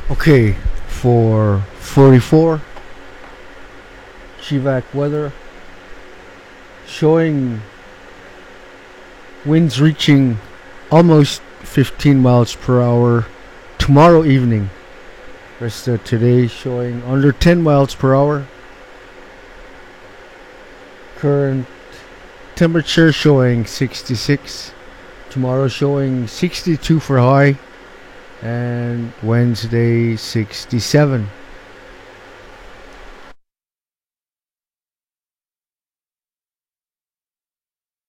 Okay, for 44 Chivac weather, showing winds reaching almost 15 miles per hour tomorrow evening. Rest of today showing under 10 miles per hour. Current temperature showing 66. Tomorrow showing 62 for high. And Wednesday 67.